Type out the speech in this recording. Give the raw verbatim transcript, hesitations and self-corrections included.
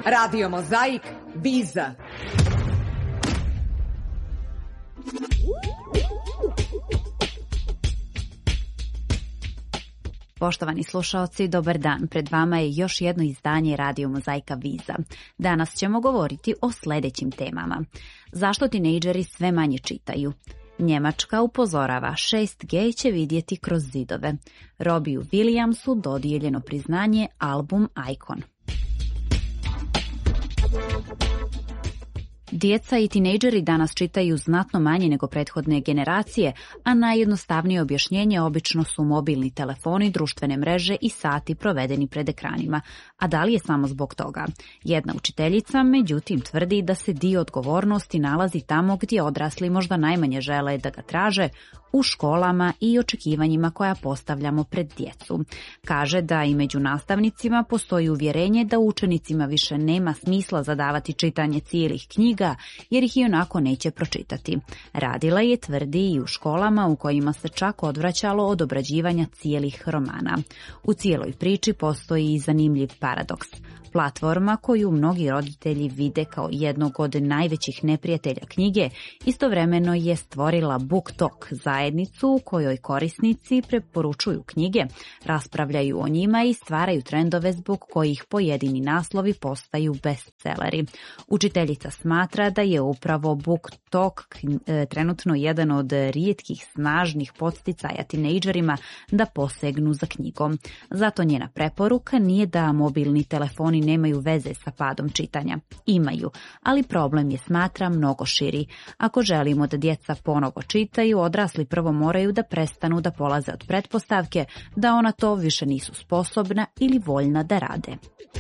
Radio Mozaik, Viza. Poštovani slušaoci, dobar dan. Pred vama je još jedno izdanje Radio Mozaika Viza. Danas ćemo govoriti o sljedećim temama. Zašto tinejdžeri sve manje čitaju? Njemačka upozorava šest G će vidjeti kroz zidove. Robiju Williamsu dodijeljeno priznanje album Icon. Djeca i tinejdžeri danas čitaju znatno manje nego prethodne generacije, a najjednostavnije objašnjenje obično su mobilni telefoni, društvene mreže i sati provedeni pred ekranima. A da li je samo zbog toga? Jedna učiteljica, međutim, tvrdi da se dio odgovornosti nalazi tamo gdje odrasli možda najmanje žele da ga traže, u školama i očekivanjima koja postavljamo pred djecu. Kaže da i među nastavnicima postoji uvjerenje da učenicima više nema smisla zadavati čitanje cijelih knjiga, jer ih i onako neće pročitati. Radila je, tvrdi, i u školama u kojima se čak odvraćalo od obrađivanja cijelih romana. U cijeloj priči postoji i zanimljiv paradoks. Platforma koju mnogi roditelji vide kao jednog od najvećih neprijatelja knjige, istovremeno je stvorila BookTok, zajednicu u kojoj korisnici preporučuju knjige, raspravljaju o njima i stvaraju trendove zbog kojih pojedini naslovi postaju bestselleri. Učiteljica smatra da je upravo BookTok trenutno jedan od rijetkih snažnih podsticaja tinejdžerima da posegnu za knjigom. Zato njena preporuka nije da mobilni telefoni nemaju veze sa padom čitanja. Imaju, ali problem je, smatra, mnogo širi. Ako želimo da djeca ponovo čitaju, odrasli prvo moraju da prestanu da polaze od pretpostavke da ona to više nisu sposobna ili voljna da rade.